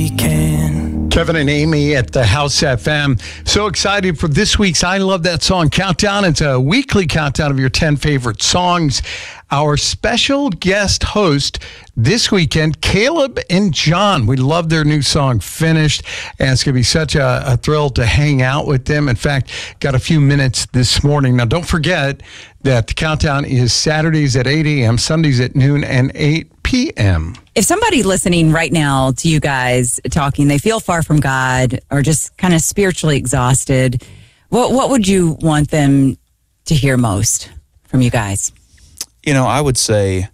can. Kevin and Amy at the House FM. So excited for this week's I Love That Song Countdown. It's a weekly countdown of your 10 favorite songs. Our special guest host this weekend, Caleb and John. We love their new song, Finished, and it's going to be such a thrill to hang out with them. In fact, got a few minutes this morning. Now, don't forget that the countdown is Saturdays at 8 a.m., Sundays at noon, and 8 p.m. If somebody listening right now to you guys talking, they feel far from God or just kind of spiritually exhausted, what would you want them to hear most from you guys? You know, I would say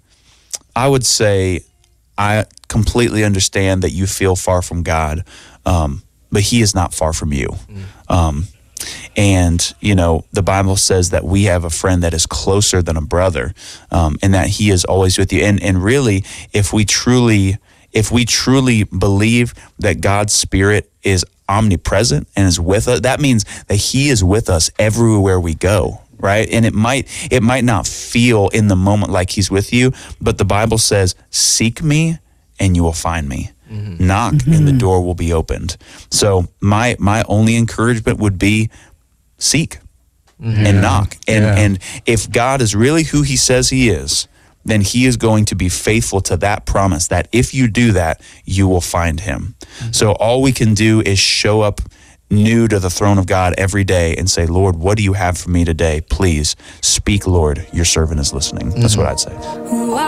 I completely understand that you feel far from God, but He is not far from you. And, you know, the Bible says that we have a friend that is closer than a brother, and that He is always with you. And really, if we truly believe that God's Spirit is omnipresent and is with us, that means that He is with us everywhere we go. Right? And it might not feel in the moment like He's with you, but the Bible says, seek me and you will find me. Mm-hmm. Knock and the door will be opened. So my only encouragement would be seek and knock. And if God is really who He says He is, then He is going to be faithful to that promise that if you do that, you will find Him. Mm-hmm. So all we can do is show up new to the throne of God every day and say, Lord, what do you have for me today? Please speak, Lord. Your servant is listening. That's what I'd say.